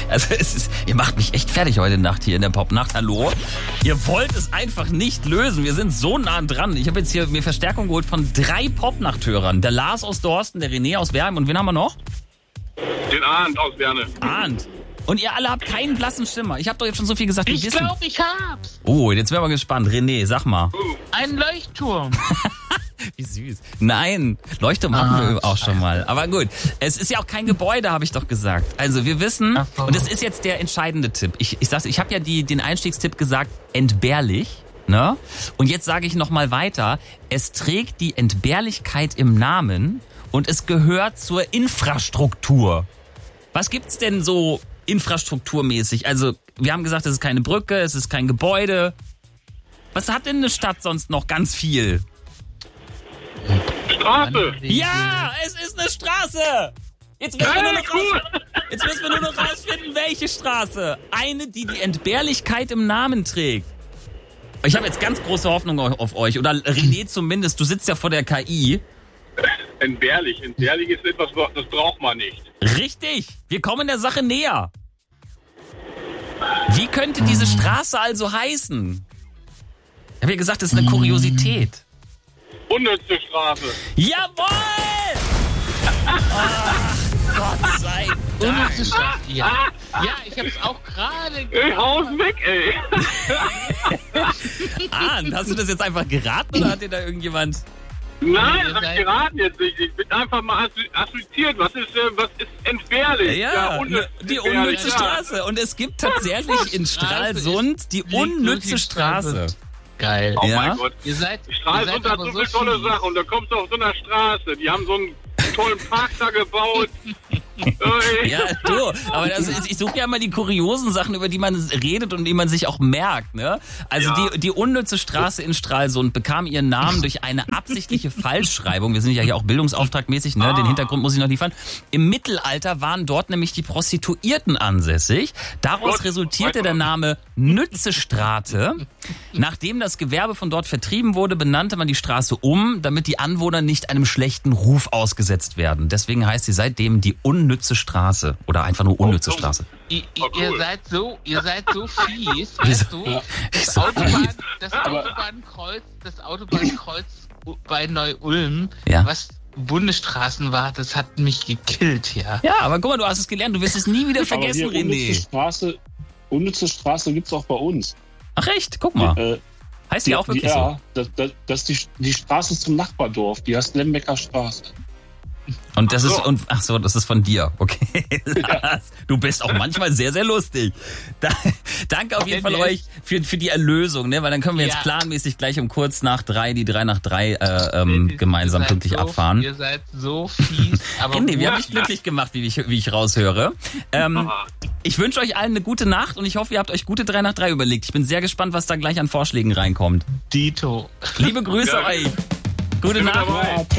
Also ihr macht mich echt fertig heute Nacht hier in der Popnacht. Hallo? Ihr wollt es einfach nicht lösen. Wir sind so nah dran. Ich habe jetzt hier mir Verstärkung geholt von 3 Popnachthörern. Der Lars aus Dorsten, der René aus Werheim und wen haben wir noch? Den Arndt aus Werne. Arndt. Und ihr alle habt keinen blassen Schimmer. Ich habe doch jetzt schon so viel gesagt. Ich glaube, ich hab's. Oh, jetzt wären wir gespannt. René, sag mal. Ein Leuchtturm. Wie süß. Nein, Leuchtturm hatten wir auch schon mal. Aber gut, es ist ja auch kein Gebäude, habe ich doch gesagt. Also wir wissen, und das ist jetzt der entscheidende Tipp. Ich habe ja den Einstiegstipp gesagt, entbehrlich. Ne? Und jetzt sage ich nochmal weiter. Es trägt die Entbehrlichkeit im Namen und es gehört zur Infrastruktur. Was gibt's denn so infrastrukturmäßig? Also wir haben gesagt, es ist keine Brücke, es ist kein Gebäude. Was hat denn eine Stadt sonst noch ganz viel? Straße. Ja, es ist eine Straße. Jetzt müssen wir nur noch rausfinden, welche Straße. Eine, die die Entbehrlichkeit im Namen trägt. Ich habe jetzt ganz große Hoffnung auf euch. Oder René zumindest, du sitzt ja vor der KI. Entbehrlich. Entbehrlich ist etwas, das braucht man nicht. Richtig. Wir kommen der Sache näher. Wie könnte diese Straße also heißen? Ich habe ja gesagt, das ist eine Kuriosität. Unnütze Straße. Jawohl! Ach, Gott sei Dank. Unnütze Straße. Ja, ich hab's auch gerade... Ey, hau's weg, ey. Arndt, hast du das jetzt einfach geraten oder hat dir da irgendjemand... Nein, das hab ich geraten jetzt nicht. Ich bin einfach mal assoziiert. Was ist entbehrlich? Ja, die unnütze Straße. Und es gibt tatsächlich in Stralsund die unnütze Straße. Geil. Oh ja? Mein Gott. Stralsund hat so viele tolle Sachen. Und da kommst du auf so einer Straße. Die haben so einen tollen Park da gebaut. Ja, du, aber ich suche ja mal die kuriosen Sachen, über die man redet und die man sich auch merkt, ne? Also die unnütze Straße in Stralsund bekam ihren Namen durch eine absichtliche Falschschreibung. Wir sind ja hier auch bildungsauftragmäßig, ne? Den Hintergrund muss ich noch liefern. Im Mittelalter waren dort nämlich die Prostituierten ansässig. Daraus resultierte der Name Nützestrate. Nachdem das Gewerbe von dort vertrieben wurde, benannte man die Straße um, damit die Anwohner nicht einem schlechten Ruf ausgesetzt werden. Deswegen heißt sie seitdem die unnütze Straße oder einfach nur unnütze Straße. Ihr seid so fies, weißt du? Das Autobahnkreuz bei Neu-Ulm, was Bundesstraßen war, das hat mich gekillt, ja. Ja, aber guck mal, du hast es gelernt, du wirst es nie wieder vergessen, René. Unnütze Straße gibt's auch bei uns. Ach echt? Guck mal. Heißt die auch wirklich so? Ja, das ist die Straße zum Nachbardorf, die heißt Lembecker Straße. Und das ist, das ist von dir, okay. Ja. Du bist auch manchmal sehr, sehr lustig. Danke auf jeden Fall euch für die Erlösung, ne? Weil dann können wir jetzt planmäßig gleich um kurz nach 3 die 3 nach 3 gemeinsam pünktlich abfahren. Ihr seid so fies, aber René, wir haben dich glücklich gemacht, wie ich raushöre. Ich wünsche euch allen eine gute Nacht und ich hoffe, ihr habt euch gute 3 nach 3 überlegt. Ich bin sehr gespannt, was da gleich an Vorschlägen reinkommt. Dito. Liebe Grüße euch. Gute Nacht.